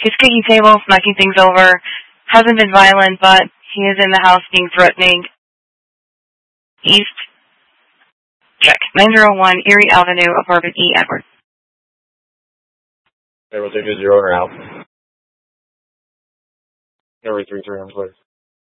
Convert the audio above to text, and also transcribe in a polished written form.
He's kicking tables, knocking things over. Hasn't been violent, but he is in the house being threatening. East. Check. 901 Erie Avenue, apartment E, Edward. Okay, we'll take a 0 or out. Every 3 300, please.